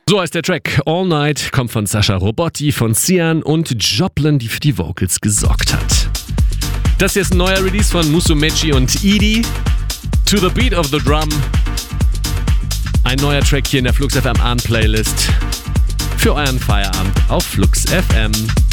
So heißt der Track All Night, kommt von Sascha Robotti, von Cian und Joplin, die für die Vocals gesorgt hat. Das hier ist ein neuer Release von Musumeci und Edie, To the Beat of the Drum. Ein neuer Track hier in der Flux FM Abend Playlist für euren Feierabend auf Flux FM.